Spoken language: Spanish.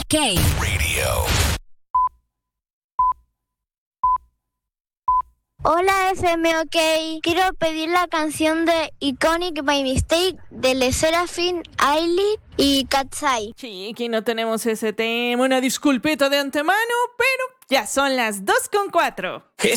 FM Radio. Hola FM OK, quiero pedir la canción de Iconic by Mistake de Le Sserafim, Ailey y Katsai. Chiqui, no tenemos ese tema, una disculpita de antemano, pero ya son las 2:04.